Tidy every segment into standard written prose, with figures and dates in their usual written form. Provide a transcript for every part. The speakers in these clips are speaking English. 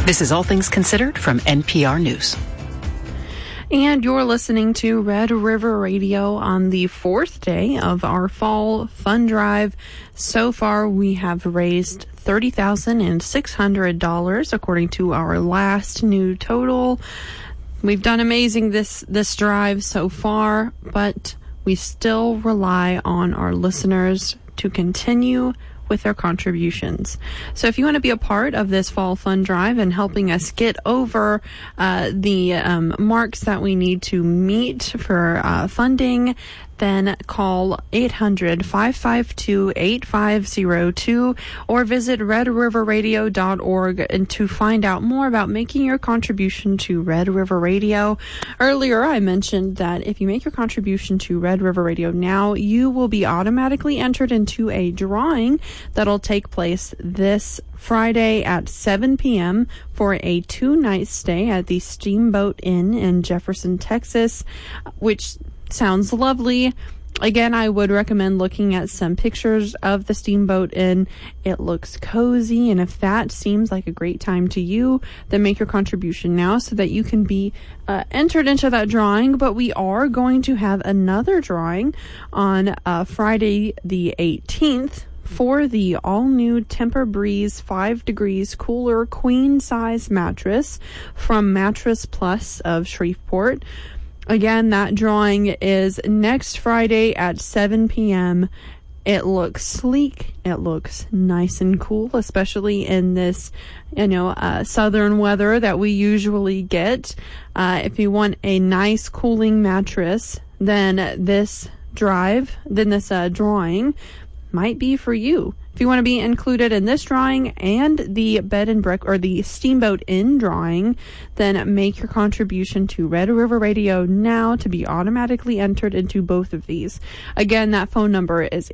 This is All Things Considered from NPR News. And you're listening to Red River Radio on the fourth day of our Fall Fund Drive. So far, we have raised $30,600 according to our last new total. We've done amazing this drive so far, but we still rely on our listeners to continue with their contributions. So if you want to be a part of this Fall Fund Drive and helping us get over the marks that we need to meet for funding, then call 800-552-8502 or visit redriverradio.org and to find out more about making your contribution to Red River Radio. Earlier, I mentioned that if you make your contribution to Red River Radio now, you will be automatically entered into a drawing that'll take place this Friday at 7 p.m. for a 2-night stay at the Steamboat Inn in Jefferson, Texas, which sounds lovely. Again, I would recommend looking at some pictures of the Steamboat Inn. It looks cozy, and if that seems like a great time to you, then make your contribution now so that you can be entered into that drawing. But we are going to have another drawing on Friday the 18th for the all-new Tempur-Breeze 5 degrees cooler queen-size mattress from Mattress Plus of Shreveport. Again, that drawing is next Friday at 7 p.m. It looks sleek. It looks nice and cool, especially in this, southern weather that we usually get. If you want a nice cooling mattress, then this drawing might be for you. If you want to be included in this drawing and the bed and breakfast or the Steamboat Inn drawing, then make your contribution to Red River Radio now to be automatically entered into both of these. Again, that phone number is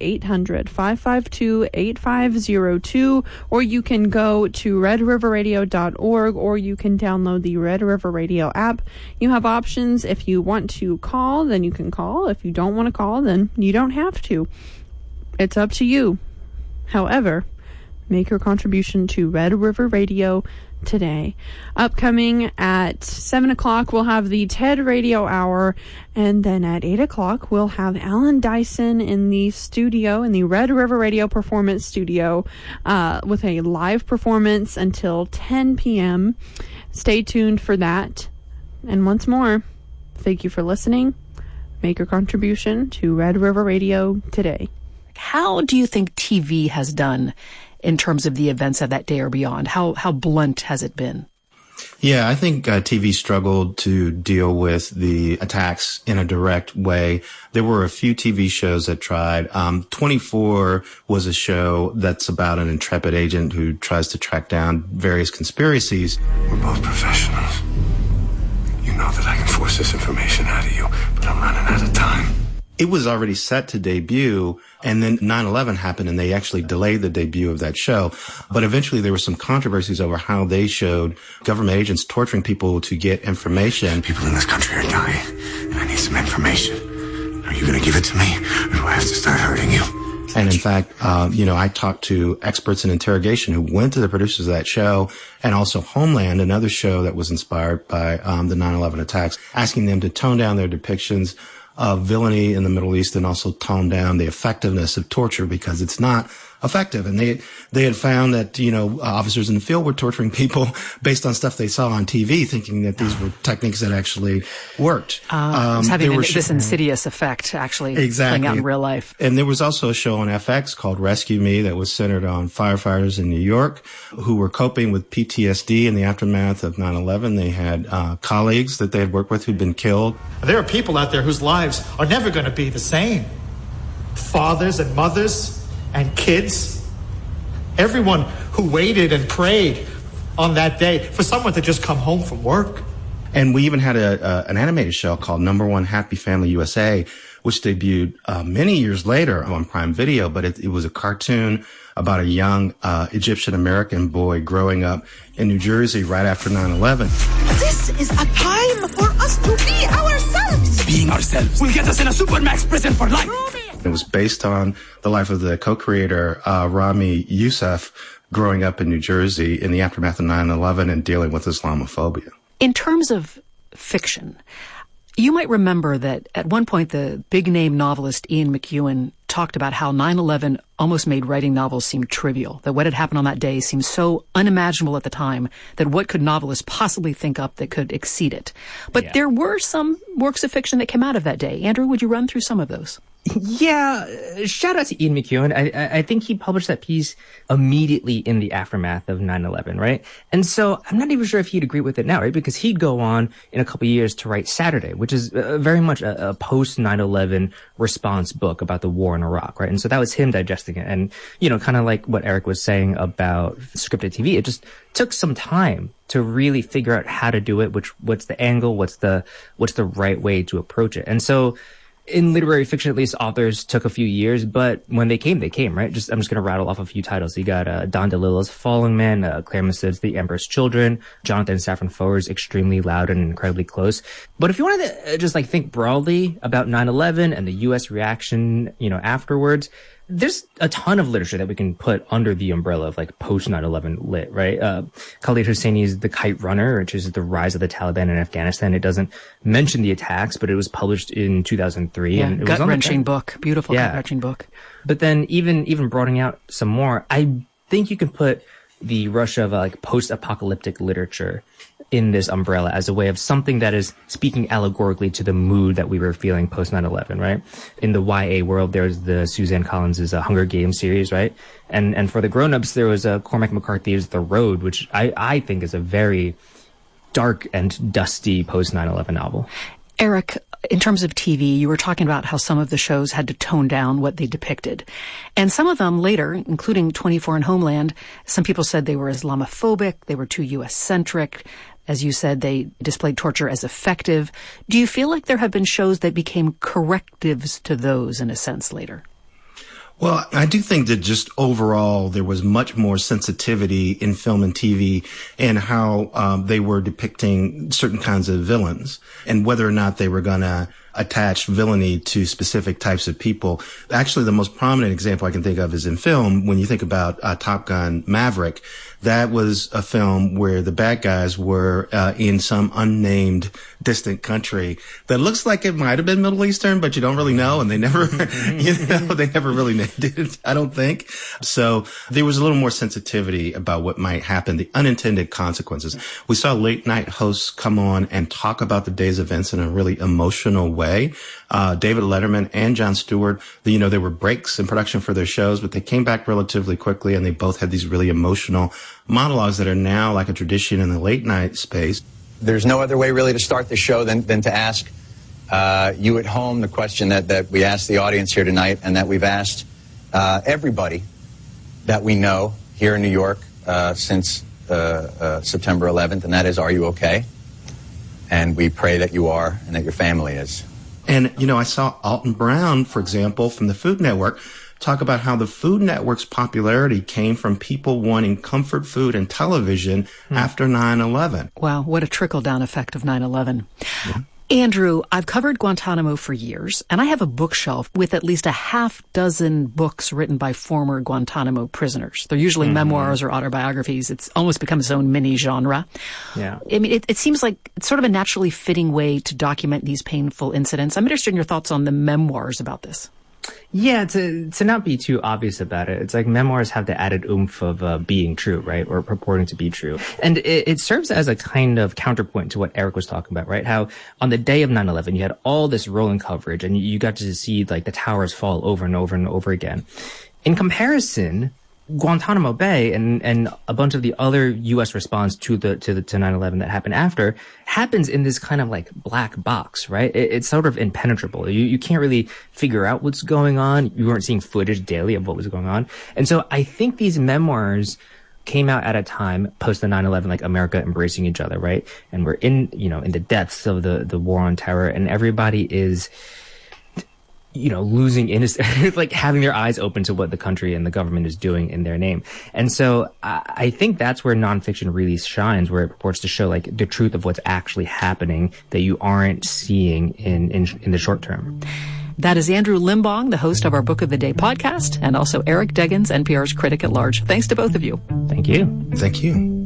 800-552-8502, or you can go to redriverradio.org, or you can download the Red River Radio app. You have options. If you want to call, then you can call. If you don't want to call, then you don't have to. It's up to you. However, make your contribution to Red River Radio today. Upcoming at 7 o'clock, we'll have the TED Radio Hour, and then at 8 o'clock, we'll have Alan Dyson in the studio, in the Red River Radio Performance Studio, with a live performance until 10 p.m. Stay tuned for that. And once more, thank you for listening. Make your contribution to Red River Radio today. How do you think TV has done in terms of the events of that day or beyond? How blunt has it been? Yeah, I think TV struggled to deal with the attacks in a direct way. There were a few TV shows that tried. 24 was a show that's about an intrepid agent who tries to track down various conspiracies. We're both professionals. You know that I can force this information out of you, but I'm running out of time. It was already set to debut, and then 9/11 happened, and they actually delayed the debut of that show. But eventually there were some controversies over how they showed government agents torturing people to get information. People in this country are dying, and I need some information. Are you going to give it to me, or do I have to start hurting you? And in fact, I talked to experts in interrogation who went to the producers of that show, and also Homeland, another show that was inspired by the 9/11 attacks, asking them to tone down their depictions of villainy in the Middle East and also tone down the effectiveness of torture because it's not effective. And they had found that, officers in the field were torturing people based on stuff they saw on TV, thinking that these were techniques that actually worked. It's having this insidious effect actually playing out in real life. And there was also a show on FX called Rescue Me that was centered on firefighters in New York who were coping with PTSD in the aftermath of 9/11. They had colleagues that they had worked with who'd been killed. There are people out there whose lives are never going to be the same. Fathers and mothers and kids, everyone who waited and prayed on that day for someone to just come home from work. And we even had an animated show called Number One Happy Family USA, which debuted many years later on Prime Video, but it was a cartoon about a young Egyptian-American boy growing up in New Jersey right after 9/11. This is a time for us to be ourselves. Being ourselves will get us in a Supermax prison for life. It was based on the life of the co-creator, Rami Youssef, growing up in New Jersey in the aftermath of 9/11 and dealing with Islamophobia. In terms of fiction, you might remember that at one point the big-name novelist Ian McEwan talked about how 9/11 almost made writing novels seem trivial, that what had happened on that day seemed so unimaginable at the time that what could novelists possibly think up that could exceed it. But there were some works of fiction that came out of that day. Andrew, would you run through some of those? Yeah, shout out to Ian McEwan. I think he published that piece immediately in the aftermath of 9/11, right? And so I'm not even sure if he'd agree with it now, right? Because he'd go on in a couple of years to write Saturday, which is very much a post 9/11 response book about the war in Iraq, right? And so that was him digesting it. And, you know, kind of like what Eric was saying about scripted TV, it just took some time to really figure out how to do it, what's the angle, what's the right way to approach it. And so in literary fiction, at least, authors took a few years, but when they came, right? I'm just going to rattle off a few titles. You got Don DeLillo's Falling Man, Claire Massid's The Emperor's Children, Jonathan Safran Foer's Extremely Loud and Incredibly Close. But if you wanted to just like think broadly about 9/11 and the U.S. reaction, you know, afterwards, there's a ton of literature that we can put under the umbrella of like post 9/11 lit, right? Khalid Hosseini's The Kite Runner, which is the rise of the Taliban in Afghanistan. It doesn't mention the attacks, but it was published in 2003. Yeah, and it gut-wrenching book. Beautiful gut-wrenching book. But then even broadening out some more, I think you can put the Russia of like post-apocalyptic literature in this umbrella as a way of something that is speaking allegorically to the mood that we were feeling post 9/11, right? In the YA world, there's the Suzanne Collins's Hunger Games series, right? And for the grown-ups, there was Cormac McCarthy's The Road, which I think is a very dark and dusty post 9/11 novel. Eric, in terms of TV, you were talking about how some of the shows had to tone down what they depicted. And some of them later, including 24 and Homeland, some people said they were Islamophobic, they were too U.S.-centric. As you said, they displayed torture as effective. Do you feel like there have been shows that became correctives to those in a sense later? Well, I do think that just overall there was much more sensitivity in film and TV and how they were depicting certain kinds of villains and whether or not they were going to attach villainy to specific types of people. Actually, the most prominent example I can think of is in film. When you think about Top Gun Maverick, that was a film where the bad guys were in some unnamed distant country that looks like it might have been Middle Eastern, but you don't really know, and they never, they never really named it, I don't think. So there was a little more sensitivity about what might happen, the unintended consequences. We saw late night hosts come on and talk about the day's events in a really emotional way. David Letterman and Jon Stewart, there were breaks in production for their shows, but they came back relatively quickly, and they both had these really emotional monologues that are now like a tradition in the late night space. There's no other way really to start the show than to ask you at home the question that we asked the audience here tonight, and that we've asked everybody that we know here in New York since September 11th, and that is, are you okay? And we pray that you are and that your family is. And, I saw Alton Brown, for example, from the Food Network, talk about how the Food Network's popularity came from people wanting comfort food and television after 9/11. Wow, what a trickle-down effect of 9/11. Yeah. Andrew, I've covered Guantanamo for years, and I have a bookshelf with at least a half dozen books written by former Guantanamo prisoners. They're usually memoirs or autobiographies. It's almost become its own mini genre. Yeah. I mean, it seems like it's sort of a naturally fitting way to document these painful incidents. I'm interested in your thoughts on the memoirs about this. Yeah, to not be too obvious about it. It's like memoirs have the added oomph of being true, right? Or purporting to be true. And it serves as a kind of counterpoint to what Eric was talking about, right? How on the day of 9/11, you had all this rolling coverage and you got to see like the towers fall over and over and over again. In comparison, Guantanamo Bay and a bunch of the other U.S. response to 9/11 that happened after happens in this kind of like black box, right? It's sort of impenetrable. You can't really figure out what's going on. You weren't seeing footage daily of what was going on. And so I think these memoirs came out at a time post the 9/11, like America embracing each other, right? And we're in the depths of the war on terror, and everybody is losing innocence, like having their eyes open to what the country and the government is doing in their name. And so I think that's where nonfiction really shines, where it purports to show like the truth of what's actually happening that you aren't seeing in the short term. That is Andrew Limbong, the host of our Book of the Day podcast, and also Eric Deggans, NPR's critic at large. Thanks to both of you. Thank you. Thank you.